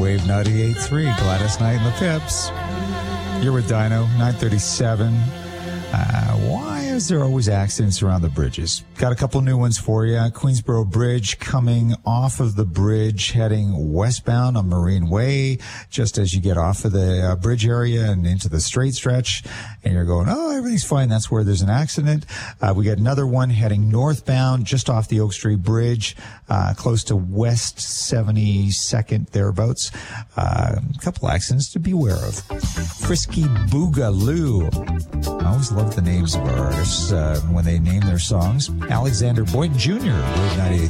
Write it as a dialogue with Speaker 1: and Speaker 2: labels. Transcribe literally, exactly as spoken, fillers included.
Speaker 1: Wave ninety-eight point three, Gladys Knight and the Pips. You're with Dino, nine thirty-seven. Uh, why is there always accidents around the bridges? Got a couple new ones for you. Queensboro Bridge coming off of the bridge, heading westbound on Marine Way, just as you get off of the uh, bridge area and into the straight stretch, and you're going, oh, everything's fine. That's where there's an accident. Uh, we got another one heading northbound, just off the Oak Street Bridge, uh, close to West seventy-second, thereabouts. Uh, a couple accidents to be aware of. Frisky Boogaloo. I always love the names of our artists uh, when they name their songs. Alexander Boyd Junior, Wave ninety-eight